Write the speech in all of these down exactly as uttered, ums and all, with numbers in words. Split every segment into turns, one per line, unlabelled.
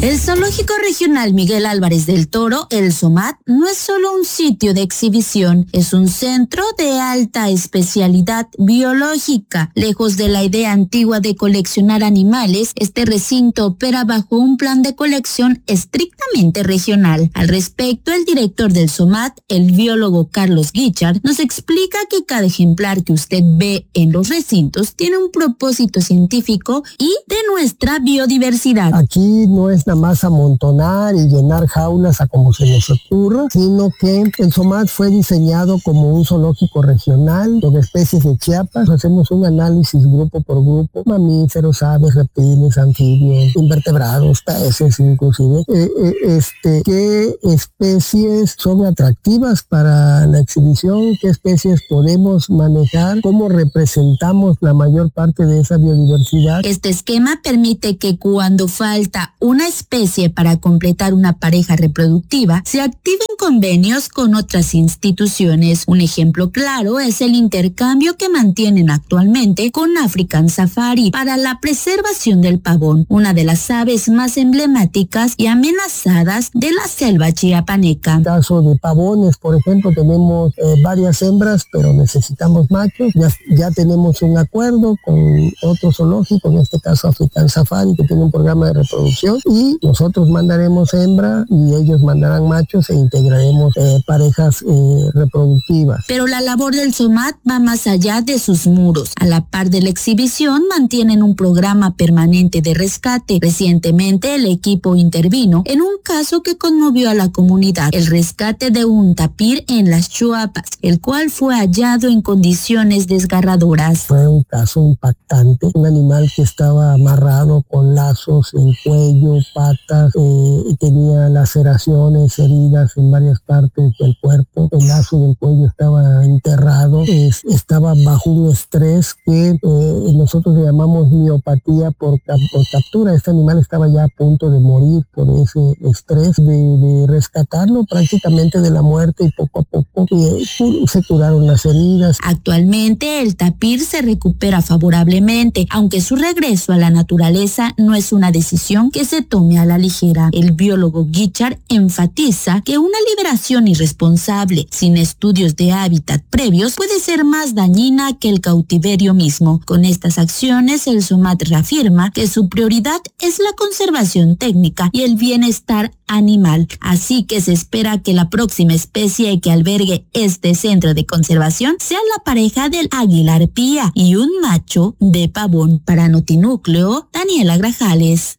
El Zoológico Regional Miguel Álvarez del Toro, el ZOMAT, no es solo un sitio de exhibición, es un centro de alta especialidad biológica. Lejos de la idea antigua de coleccionar animales, este recinto opera bajo un plan de colección estrictamente regional. Al respecto, el director del ZOMAT, el biólogo Carlos Guichard, nos explica que cada ejemplar que usted ve en los recintos tiene un propósito científico y de nuestra biodiversidad.
Aquí no es nada más amontonar y llenar jaulas a como se nos ocurra, sino que el ZOMAT fue diseñado como un zoológico regional de especies de Chiapas. Hacemos un análisis grupo por grupo, mamíferos, aves, reptiles, anfibios, invertebrados, peces inclusive. Eh, eh, este, ¿Qué especies son atractivas para la exhibición? ¿Qué especies podemos manejar? ¿Cómo representamos la mayor parte de esa biodiversidad?
Este esquema permite que cuando falta una especie para completar una pareja reproductiva, se activen convenios con otras instituciones. Un ejemplo claro es el intercambio que mantienen actualmente con African Safari para la preservación del pavón, una de las aves más emblemáticas y amenazadas de la selva chiapaneca.
En el caso de pavones, por ejemplo, tenemos eh, varias hembras, pero necesitamos machos. Ya, ya tenemos un acuerdo con otro zoológico, en este caso African Safari, que tiene un programa de reproducción, y nosotros mandaremos hembra y ellos mandarán machos e integraremos eh, parejas eh, reproductivas.
Pero la labor del ZOMAT va más allá de sus muros. A la par de la exhibición, mantienen un programa permanente de rescate. Recientemente, el equipo intervino en un caso que conmovió a la comunidad, el rescate de un tapir en las Chuapas, el cual fue hallado en condiciones desgarradoras.
Fue un caso impactante, un animal que estaba amarrado con lazos en cuello, patas, eh, tenía laceraciones, heridas en varias partes del cuerpo, el lazo del cuello estaba enterrado, es, estaba bajo un estrés que eh, nosotros le llamamos miopatía por, por captura. Este animal estaba ya a punto de morir por ese estrés, de, de rescatarlo prácticamente de la muerte, y poco a poco eh, se curaron las heridas.
Actualmente el tapir se recupera favorablemente, aunque su regreso a la naturaleza no es una decisión que se tome a la ligera. El biólogo Guichard enfatiza que una liberación irresponsable, sin estudios de hábitat previos, puede ser más dañina que el cautiverio mismo. Con estas acciones, el ZOMAT reafirma que su prioridad es la conservación técnica y el bienestar animal. Así que se espera que la próxima especie que albergue este centro de conservación sea la pareja del águila arpía y un macho de pavón. Para Notinúcleo, Daniela Grajales.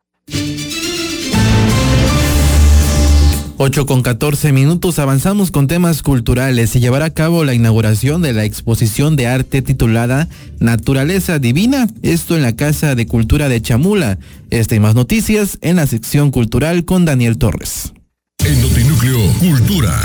ocho con catorce minutos, avanzamos con temas culturales. Se llevará a cabo la inauguración de la exposición de arte titulada Naturaleza Divina, esto en la Casa de Cultura de Chamula. Esta y más noticias en la sección cultural con Daniel Torres.
En Notinúcleo, Cultura.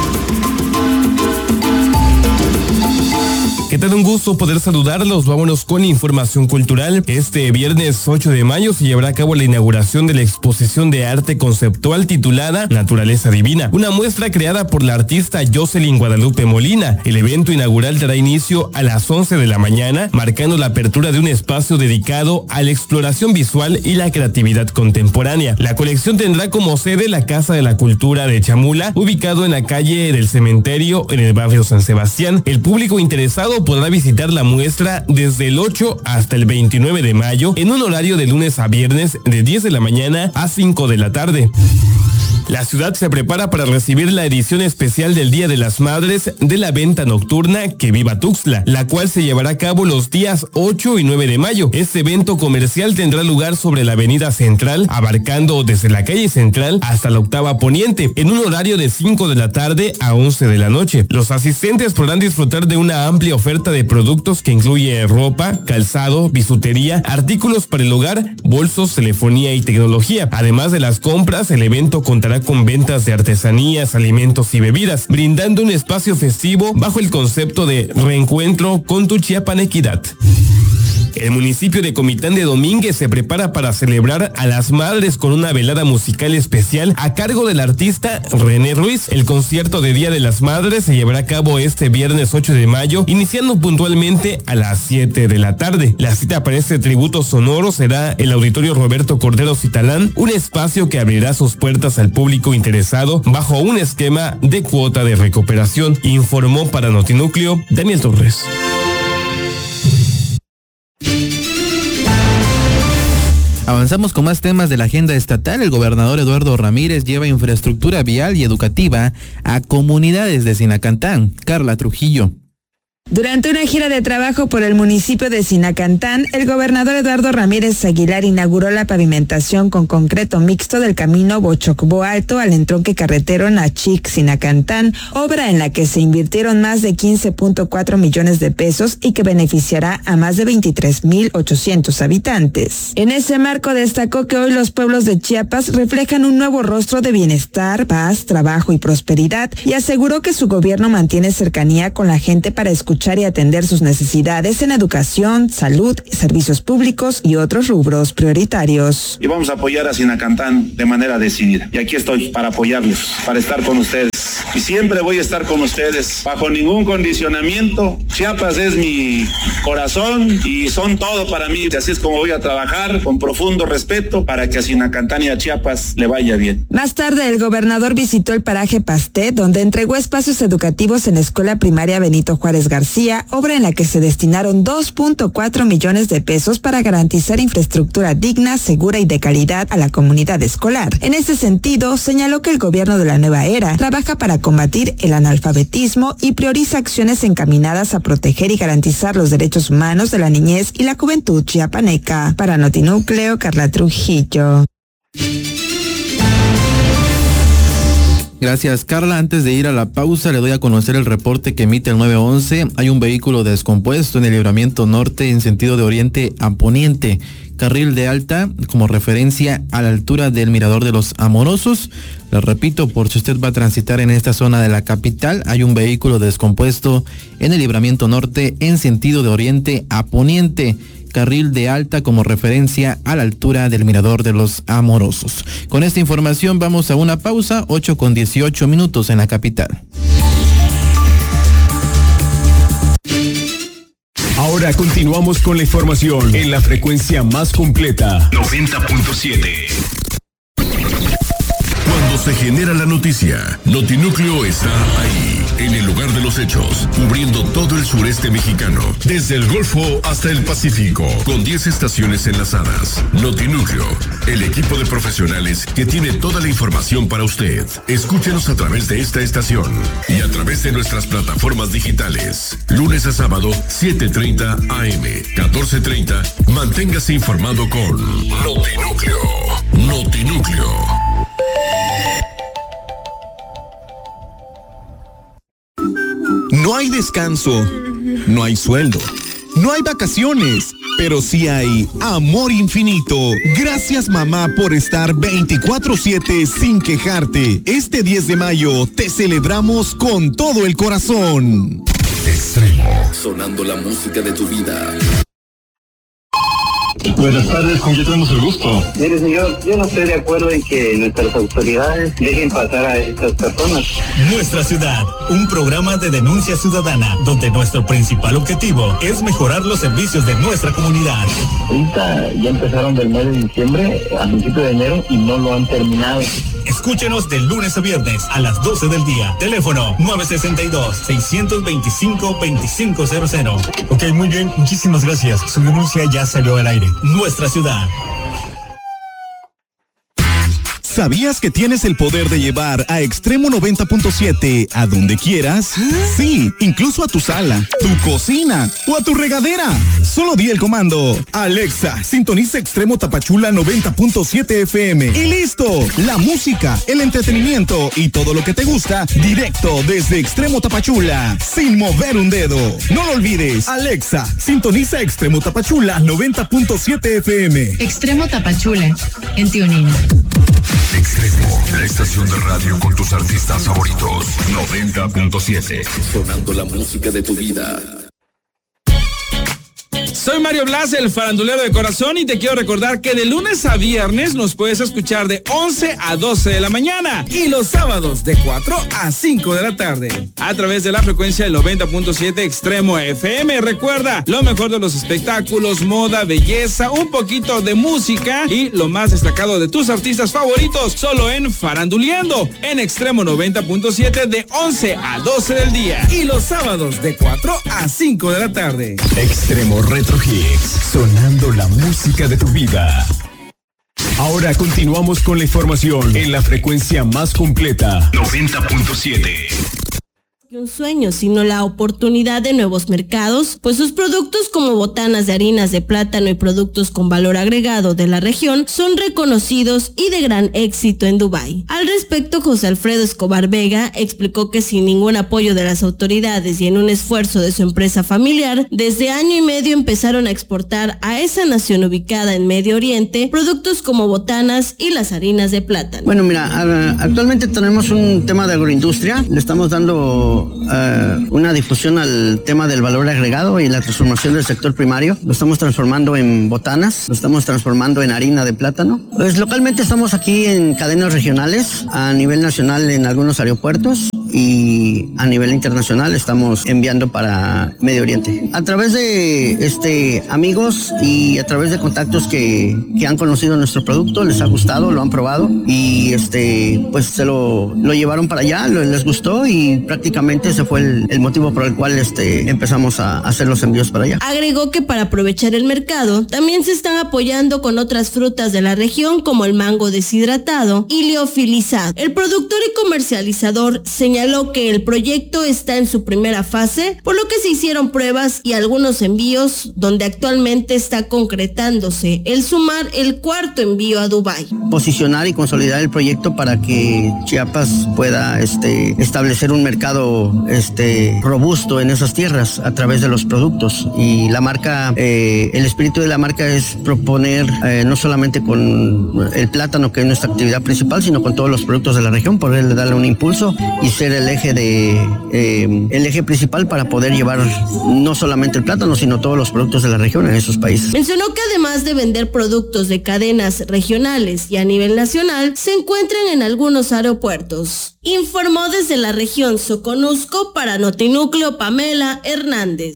¿Qué tal? Un gusto poder saludarlos. Vámonos con información cultural. Este viernes ocho de mayo se llevará a cabo la inauguración de la exposición de arte conceptual titulada Naturaleza Divina, una muestra creada por la artista Jocelyn Guadalupe Molina. El evento inaugural dará inicio a las once de la mañana, marcando la apertura de un espacio dedicado a la exploración visual y la creatividad contemporánea. La colección tendrá como sede la Casa de la Cultura de Chamula, ubicado en la calle del Cementerio, en el barrio San Sebastián. El público interesado podrá visitar la muestra desde el ocho hasta el veintinueve de mayo en un horario de lunes a viernes de diez de la mañana a cinco de la tarde. La ciudad se prepara para recibir la edición especial del Día de las Madres de la venta nocturna Que Viva Tuxtla, la cual se llevará a cabo los días ocho y nueve de mayo. Este evento comercial tendrá lugar sobre la avenida Central, abarcando desde la calle Central hasta la octava Poniente, en un horario de cinco de la tarde a once de la noche. Los asistentes podrán disfrutar de una amplia oferta de productos que incluye ropa, calzado, bisutería, artículos para el hogar, bolsos, telefonía y tecnología. Además de las compras, el evento contará con ventas de artesanías, alimentos y bebidas, brindando un espacio festivo bajo el concepto de reencuentro con tu chiapanequidad. El municipio de Comitán de Domínguez se prepara para celebrar a las madres con una velada musical especial a cargo del artista René Ruiz. El concierto de Día de las Madres se llevará a cabo este viernes ocho de mayo, iniciando puntualmente a las siete de la tarde. La cita para este tributo sonoro será el Auditorio Roberto Cordero Citalán, un espacio que abrirá sus puertas al público interesado bajo un esquema de cuota de recuperación, informó para Notinúcleo Daniel Torres.
Avanzamos con más temas de la agenda estatal. El gobernador Eduardo Ramírez lleva infraestructura vial y educativa a comunidades de Sinacantán. Carla Trujillo.
Durante una gira de trabajo por el municipio de Sinacantán, el gobernador Eduardo Ramírez Aguilar inauguró la pavimentación con concreto mixto del camino Bochocbo Alto al entronque carretero Nachic-Sinacantán, obra en la que se invirtieron más de quince punto cuatro millones de pesos y que beneficiará a más de veintitrés mil ochocientos habitantes. En ese marco destacó que hoy los pueblos de Chiapas reflejan un nuevo rostro de bienestar, paz, trabajo y prosperidad, y aseguró que su gobierno mantiene cercanía con la gente para escuchar y atender sus necesidades en educación, salud, servicios públicos y otros rubros prioritarios.
Y vamos a apoyar a Sinacantán de manera decidida. Y aquí estoy para apoyarlos, para estar con ustedes. Y siempre voy a estar con ustedes, bajo ningún condicionamiento. Chiapas es mi corazón y son todo para mí. Así es como voy a trabajar con profundo respeto para que a Sinacantán y a Chiapas le vaya bien.
Más tarde, el gobernador visitó el paraje Pasté, donde entregó espacios educativos en la Escuela Primaria Benito Juárez García, obra en la que se destinaron dos punto cuatro millones de pesos para garantizar infraestructura digna, segura y de calidad a la comunidad escolar. En ese sentido, señaló que el gobierno de la nueva era trabaja para combatir el analfabetismo y prioriza acciones encaminadas a proteger y garantizar los derechos humanos de la niñez y la juventud chiapaneca. Para Notinúcleo, Carla Trujillo.
Gracias, Carla. Antes de ir a la pausa, le doy a conocer el reporte que emite el nueve once. Hay un vehículo descompuesto en el libramiento norte en sentido de oriente a poniente. Carril de alta como referencia a la altura del Mirador de los Amorosos. Les repito, por si usted va a transitar en esta zona de la capital, hay un vehículo descompuesto en el libramiento norte en sentido de oriente a poniente. Carril de alta como referencia a la altura del Mirador de los Amorosos. Con esta información vamos a una pausa, ocho con dieciocho minutos en la capital.
Ahora continuamos con la información en la frecuencia más completa.
noventa punto siete. Cuando se genera la noticia, Notinúcleo está ahí, en el lugar de los hechos, cubriendo todo el sureste mexicano, desde el Golfo hasta el Pacífico, con diez estaciones enlazadas. Notinúcleo, el equipo de profesionales que tiene toda la información para usted. Escúchenos a través de esta estación y a través de nuestras plataformas digitales. Lunes a sábado, siete treinta a eme, catorce treinta. Manténgase informado con Notinúcleo. Notinúcleo.
No hay descanso, no hay sueldo, no hay vacaciones, pero sí hay amor infinito. Gracias, mamá, por estar veinticuatro siete sin quejarte. Este diez de mayo te celebramos con todo el corazón.
Extremo, sonando la música de tu vida.
Buenas tardes, ¿con quién tenemos el gusto?
Mire, señor, yo no estoy de acuerdo en que nuestras autoridades dejen pasar a estas personas.
Nuestra Ciudad, un programa de denuncia ciudadana, donde nuestro principal objetivo es mejorar los servicios de nuestra comunidad.
Ahorita ya empezaron del mes de diciembre a principio de enero y no lo han terminado.
Escúchenos de lunes a viernes a las doce del día. Teléfono nueve sesenta y dos, seiscientos veinticinco, veinticinco cero cero.
Ok, muy bien, muchísimas gracias. Su denuncia ya salió al aire.
Nuestra Ciudad.
¿Sabías que tienes el poder de llevar a Extremo noventa punto siete a donde quieras? Sí, incluso a tu sala, tu cocina o a tu regadera. Solo di el comando: Alexa, sintoniza Extremo Tapachula noventa punto siete efe eme. Y listo, la música, el entretenimiento y todo lo que te gusta directo desde Extremo Tapachula, sin mover un dedo. No lo olvides, Alexa, sintoniza Extremo Tapachula noventa punto siete efe eme.
Extremo Tapachula, en TuneIn.
Extremo, la estación de radio con tus artistas favoritos. noventa punto siete. Sonando la música de tu vida.
Soy Mario Blas, el farandulero de corazón, y te quiero recordar que de lunes a viernes nos puedes escuchar de once a doce de la mañana y los sábados de cuatro a cinco de la tarde a través de la frecuencia del noventa punto siete Extremo F M. Recuerda, lo mejor de los espectáculos, moda, belleza, un poquito de música y lo más destacado de tus artistas favoritos, solo en Faranduleando, en Extremo noventa punto siete de once a doce del día y los sábados de cuatro a cinco de la tarde.
Extremo Retro Hits, sonando la música de tu vida. Ahora continuamos con la información en la frecuencia más completa, noventa punto siete.
Un sueño, sino la oportunidad de nuevos mercados, pues sus productos como botanas de harinas de plátano y productos con valor agregado de la región son reconocidos y de gran éxito en Dubái. Al respecto, José Alfredo Escobar Vega explicó que sin ningún apoyo de las autoridades y en un esfuerzo de su empresa familiar, desde año y medio empezaron a exportar a esa nación ubicada en Medio Oriente productos como botanas y las harinas de plátano.
Bueno, mira, actualmente tenemos un tema de agroindustria, le estamos dando Uh, una difusión al tema del valor agregado y la transformación del sector primario. Lo estamos transformando en botanas, lo estamos transformando en harina de plátano. Pues localmente estamos aquí en cadenas regionales, a nivel nacional en algunos aeropuertos y a nivel internacional estamos enviando para Medio Oriente. A través de este amigos y a través de contactos que, que han conocido nuestro producto, les ha gustado, lo han probado y este pues se lo, lo llevaron para allá, lo, les gustó y prácticamente ese fue el, el motivo por el cual este, empezamos a hacer los envíos para allá.
Agregó que para aprovechar el mercado, también se están apoyando con otras frutas de la región como el mango deshidratado y liofilizado. El productor y comercializador señaló que el proyecto está en su primera fase, por lo que se hicieron pruebas y algunos envíos donde actualmente está concretándose el sumar el cuarto envío a Dubái.
Posicionar y consolidar el proyecto para que Chiapas pueda este, establecer un mercado este robusto en esas tierras a través de los productos y la marca, eh, el espíritu de la marca es proponer eh, no solamente con el plátano que es nuestra actividad principal, sino con todos los productos de la región, poder darle un impulso y ser el eje de eh, el eje principal para poder llevar no solamente el plátano, sino todos los productos de la región en esos países.
Mencionó que además de vender productos de cadenas regionales y a nivel nacional, se encuentran en algunos aeropuertos. Informó desde la región Soconusco para Notinúcleo Pamela Hernández.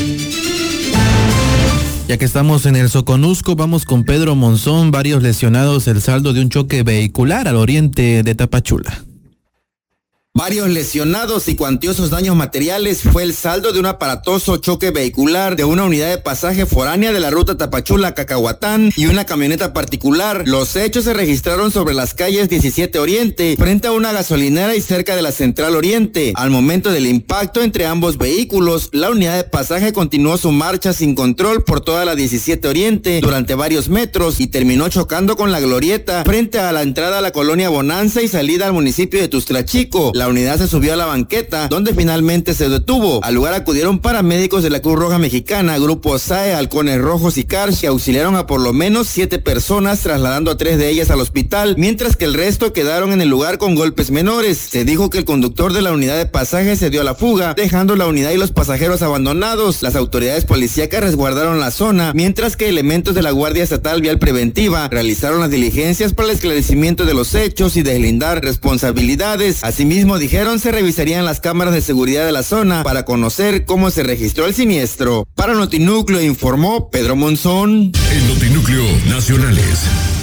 Ya que estamos en el Soconusco, vamos con Pedro Monzón. Varios lesionados, el saldo de un choque vehicular al oriente de Tapachula.
Varios lesionados y cuantiosos daños materiales fue el saldo de un aparatoso choque vehicular de una unidad de pasaje foránea de la ruta Tapachula-Cacahuatán y una camioneta particular. Los hechos se registraron sobre las calles diecisiete Oriente, frente a una gasolinera y cerca de la Central Oriente. Al momento del impacto entre ambos vehículos, la unidad de pasaje continuó su marcha sin control por toda la diecisiete Oriente durante varios metros y terminó chocando con la glorieta frente a la entrada a la colonia Bonanza y salida al municipio de Tuxtlachico. La unidad se subió a la banqueta, donde finalmente se detuvo. Al lugar acudieron paramédicos de la Cruz Roja Mexicana, Grupo S A E, Halcones Rojos y C A R S, que auxiliaron a por lo menos siete personas, trasladando a tres de ellas al hospital, mientras que el resto quedaron en el lugar con golpes menores. Se dijo que el conductor de la unidad de pasaje se dio a la fuga, dejando la unidad y los pasajeros abandonados. Las autoridades policíacas resguardaron la zona, mientras que elementos de la Guardia Estatal Vial Preventiva realizaron las diligencias para el esclarecimiento de los hechos y deslindar responsabilidades. Asimismo, dijeron se revisarían las cámaras de seguridad de la zona para conocer cómo se registró el siniestro. Para Notinúcleo informó Pedro Monzón.
En Notinúcleo Nacionales.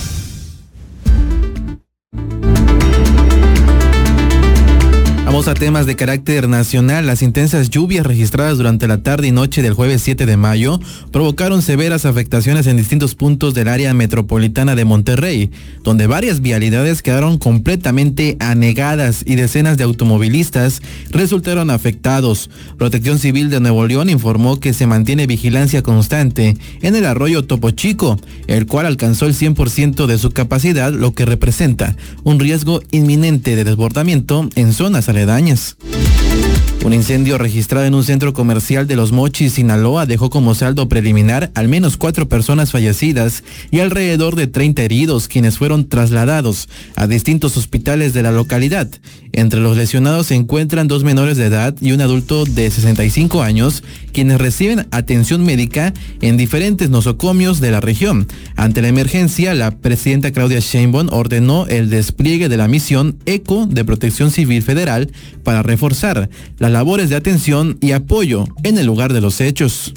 Vamos a temas de carácter nacional. Las intensas lluvias registradas durante la tarde y noche del jueves siete de mayo provocaron severas afectaciones en distintos puntos del área metropolitana de Monterrey, donde varias vialidades quedaron completamente anegadas y decenas de automovilistas resultaron afectados. Protección Civil de Nuevo León informó que se mantiene vigilancia constante en el arroyo Topo Chico, el cual alcanzó el cien por ciento de su capacidad, lo que representa un riesgo inminente de desbordamiento en zonas aledañas. Un incendio registrado en un centro comercial de Los Mochis, Sinaloa, dejó como saldo preliminar al menos cuatro personas fallecidas y alrededor de treinta heridos, quienes fueron trasladados a distintos hospitales de la localidad. Entre los lesionados se encuentran dos menores de edad y un adulto de sesenta y cinco años, quienes reciben atención médica en diferentes nosocomios de la región. Ante la emergencia, la presidenta Claudia Sheinbaum ordenó el despliegue de la misión ECO de Protección Civil Federal para reforzar las labores de atención y apoyo en el lugar de los hechos.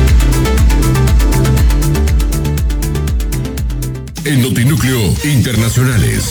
En Notinúcleo Internacionales.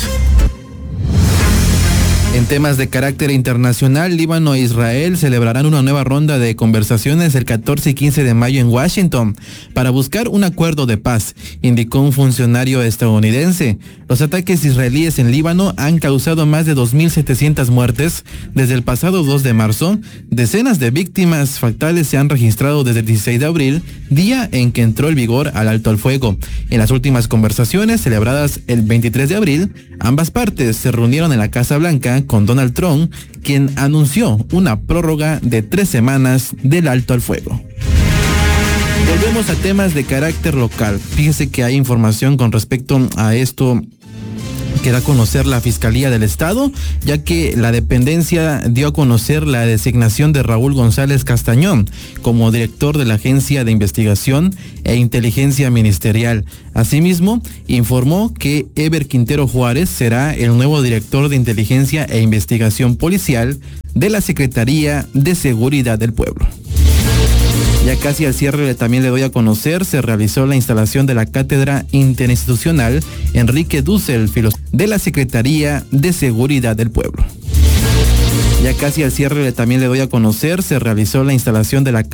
En temas de carácter internacional, Líbano e Israel celebrarán una nueva ronda de conversaciones el catorce y quince de mayo en Washington para buscar un acuerdo de paz, indicó un funcionario estadounidense. Los ataques israelíes en Líbano han causado más de dos mil setecientas muertes desde el pasado dos de marzo. Decenas de víctimas fatales se han registrado desde el dieciséis de abril, día en que entró en vigor el alto al fuego. En las últimas conversaciones celebradas el veintitrés de abril, ambas partes se reunieron en la Casa Blanca con Donald Trump, quien anunció una prórroga de tres semanas del alto al fuego. Volvemos a temas de carácter local. Fíjese que hay información con respecto a esto que da a conocer la Fiscalía del Estado, ya que la dependencia dio a conocer la designación de Raúl González Castañón como director de la Agencia de Investigación e Inteligencia Ministerial. Asimismo, informó que Eber Quintero Juárez será el nuevo director de Inteligencia e Investigación Policial de la Secretaría de Seguridad del Pueblo. Ya casi al cierre también le doy a conocer, se realizó la instalación de la Cátedra Interinstitucional Enrique Dussel de la Secretaría de Seguridad del Pueblo. Ya casi al cierre también le doy a conocer, se realizó la instalación de la